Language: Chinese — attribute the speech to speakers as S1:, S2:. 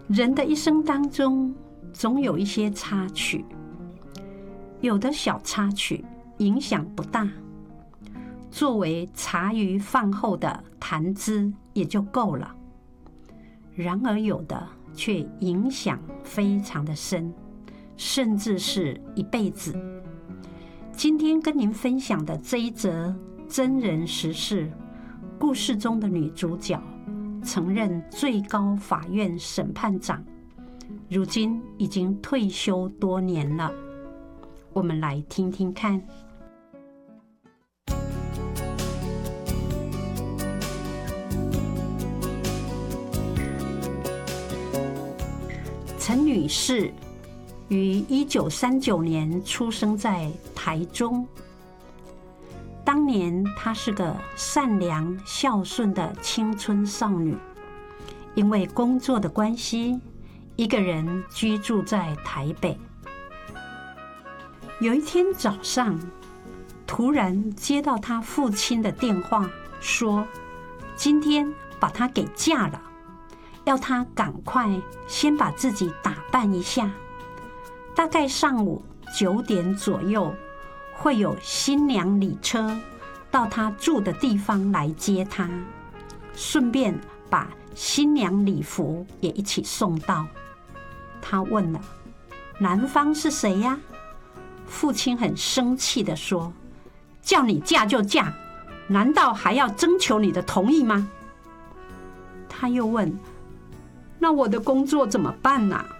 S1: 人的一生当中，总有一些插曲，有的小插曲影响不大，作为茶余饭后的谈资也就够了。然而有的却影响非常的深，甚至是一辈子。今天跟您分享的这一则真人实事，故事中的女主角曾任最高法院审判长，如今已经退休多年了。我们来听听看。陈女士于1939年出生在台中。当年她是个善良孝顺的青春少女，因为工作的关系，一个人居住在台北。有一天早上，突然接到她父亲的电话，说今天把她给嫁了，要她赶快先把自己打扮一下，大概上午9点左右会有新娘礼车到她住的地方来接她，顺便把新娘礼服也一起送到。她问了，男方是谁呀？父亲很生气地说，叫你嫁就嫁，难道还要征求你的同意吗？她又问，那我的工作怎么办啊？